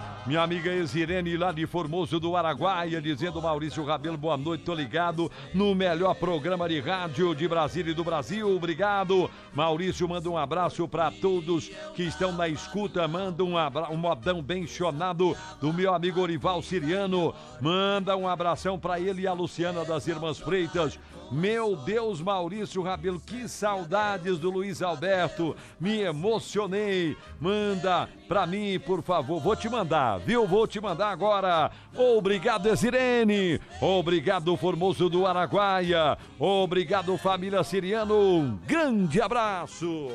Minha amiga Exirene lá de Formoso do Araguaia, dizendo: Maurício Rabelo, boa noite, tô ligado no melhor programa de rádio de Brasília e do Brasil. Obrigado. Maurício, manda um abraço para todos que estão na escuta. Manda um modão bem chonado do meu amigo Orival Siriano. Manda um abração para ele e a Luciana das Irmãs Freitas. Meu Deus, Maurício Rabelo, que saudades do Luiz Alberto. Me emocionei. Manda pra mim, por favor. Vou te mandar, viu? Vou te mandar agora. Obrigado, Exirene. Obrigado, Formoso do Araguaia. Obrigado, família Siriano. Um grande abraço.